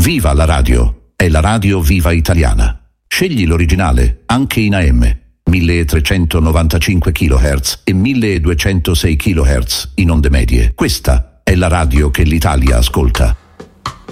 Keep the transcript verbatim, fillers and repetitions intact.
Viva la radio! È la radio viva italiana. Scegli l'originale, anche in A M, milletrecentonovantacinque chilohertz e milleduecentosei chilohertz in onde medie. Questa è la radio che l'Italia ascolta.